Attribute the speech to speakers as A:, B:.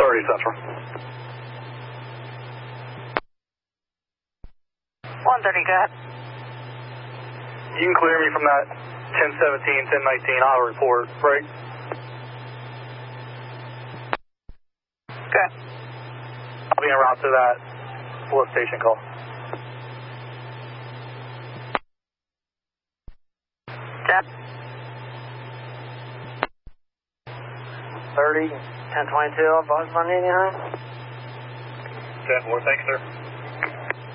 A: 30 Central.
B: 130, go ahead.
A: You can clear me from that 1017, 1019 auto report, right?
B: Okay.
A: I'll be en route to that solicitation call.
B: Jeff?
C: 30, 1022, I'll buzz on anything?
A: 10-4, thanks, sir.